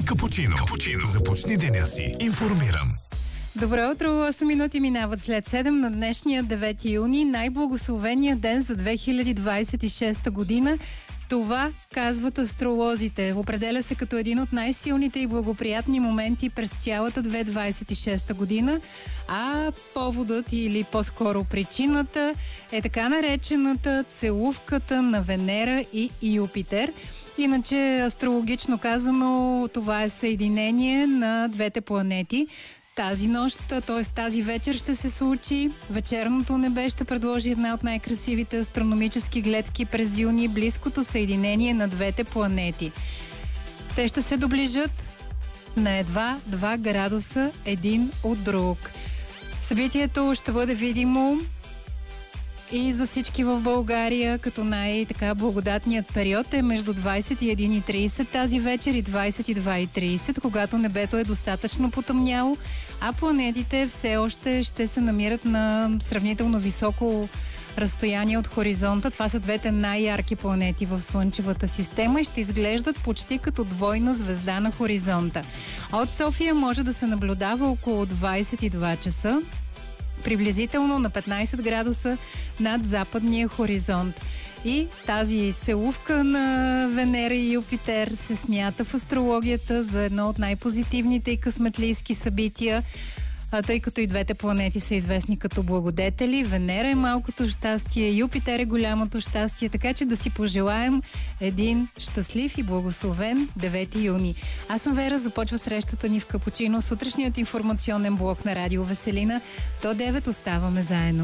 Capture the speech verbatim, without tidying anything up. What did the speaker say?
Капучино. Капучино. Започни деня си информиран. Добро утро, осем минути минават след седем на днешния девети юни, най-благословения ден за две хиляди двадесет и шеста година. Това казват астролозите. Определя се като един от най-силните и благоприятни моменти през цялата две хиляди двадесет и шеста година, а поводът или по-скоро причината е така наречената целувката на Венера и Юпитер. Иначе, астрологично казано, това е съединение на двете планети. Тази нощ, т.е. тази вечер ще се случи. Вечерното небе ще предложи една от най-красивите астрономически гледки през юни, близкото съединение на двете планети. Те ще се доближат на едва два градуса един от друг. Събитието ще бъде видимо и за всички в България, като най-така благодатният период е между двадесет и една и тридесет тази вечер и двадесет и две и тридесет, когато небето е достатъчно потъмняло, а планетите все още ще се намират на сравнително високо разстояние от хоризонта. Това са двете най-ярки планети в Слънчевата система и ще изглеждат почти като двойна звезда на хоризонта. От София може да се наблюдава около двадесет и два часа, приблизително на петнадесет градуса над западния хоризонт. И тази целувка на Венера и Юпитер се смята в астрологията за едно от най-позитивните и късметлийски събития, тъй като и двете планети са известни като благодетели. Венера е малкото щастие, Юпитер е голямото щастие, така че да си пожелаем един щастлив и благословен девети юни. Аз съм Вера, започва срещата ни в Капучино, сутрешният информационен блок на Радио Веселина. До девет оставаме заедно.